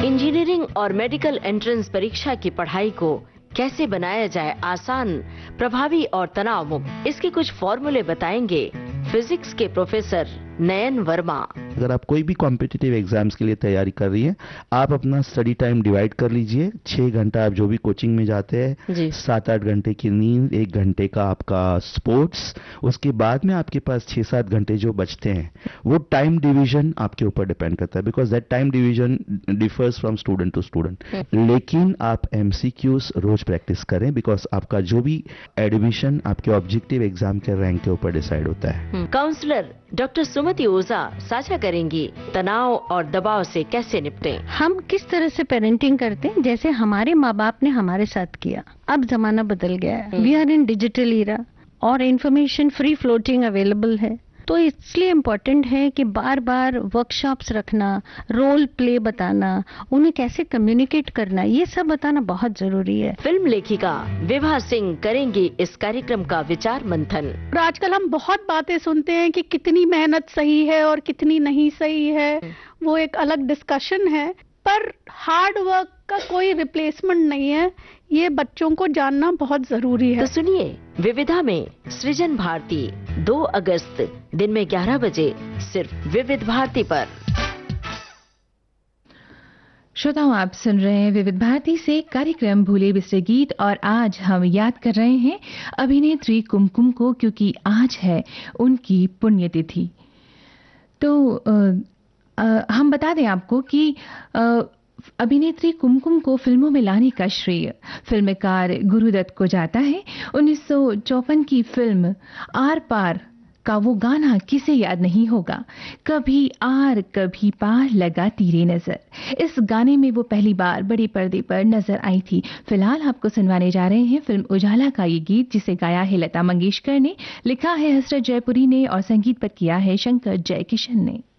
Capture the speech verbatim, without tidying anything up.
Engineering और medical entrance परीक्षा की पढ़ाई को कैसे बनाया जाए आसान, प्रभावी और तनाव मुक्त, इसके कुछ फॉर्मूले बताएंगे फिजिक्स के प्रोफेसर नयन वर्मा। अगर आप कोई भी कॉम्पिटिटिव एग्जाम्स के लिए तैयारी कर रही हैं, आप अपना स्टडी टाइम डिवाइड कर लीजिए। छह घंटा आप जो भी कोचिंग में जाते हैं, सात आठ घंटे की नींद, एक घंटे का आपका स्पोर्ट्स, उसके बाद में आपके पास छह सात घंटे जो बचते हैं, वो टाइम डिवीजन आपके ऊपर डिपेंड करता है, because that time division differs from student to student. लेकिन आप एमसीक्यूज रोज प्रैक्टिस करें, बिकॉज आपका जो भी एडमिशन आपके ऑब्जेक्टिव एग्जाम के रैंक के ऊपर डिसाइड होता है। काउंसलर डॉक्टर सुमति ओझा साझा करेंगी तनाव और दबाव से कैसे निपटें। हम किस तरह से पेरेंटिंग करते हैं, जैसे हमारे माँ बाप ने हमारे साथ किया। अब जमाना बदल गया है, we are in digital Ira और इंफॉर्मेशन फ्री फ्लोटिंग अवेलेबल है, तो इसलिए इम्पोर्टेंट है कि बार बार वर्कशॉप्स रखना, रोल प्ले बताना, उन्हें कैसे कम्युनिकेट करना, ये सब बताना बहुत जरूरी है। फिल्म लेखिका विभा सिंह करेंगी इस कार्यक्रम का विचार मंथन। और आजकल हम बहुत बातें सुनते हैं कि कितनी मेहनत सही है और कितनी नहीं सही है, वो एक अलग डिस्कशन है, पर हार्ड वर्क का कोई रिप्लेसमेंट नहीं है, ये बच्चों को जानना बहुत जरूरी है। तो सुनिए विविधा में सृजन भारती दो अगस्त दिन में ग्यारह बजे सिर्फ विविध भारती पर। श्रोताओं, आप सुन रहे हैं विविध भारती से कार्यक्रम भूले बिसरे गीत, और आज हम याद कर रहे हैं अभिनेत्री कुमकुम को, क्योंकि आज है उनकी पुण्यतिथि। तो आ, आ, हम बता दें आपको कि आ, अभिनेत्री कुमकुम को फिल्मों में लाने का श्रेय फिल्मकार गुरुदत्त को जाता है। उन्नीस सौ चौवन की फिल्म आर पार का वो गाना किसे याद नहीं होगा, कभी आर कभी पार लगा तीरे नजर। इस गाने में वो पहली बार बड़े पर्दे पर नजर आई थी। फिलहाल आपको सुनवाने जा रहे हैं फिल्म उजाला का ये गीत, जिसे गाया है लता मंगेशकर ने, लिखा है हसरत जयपुरी ने और संगीत पर किया है शंकर जयकिशन ने।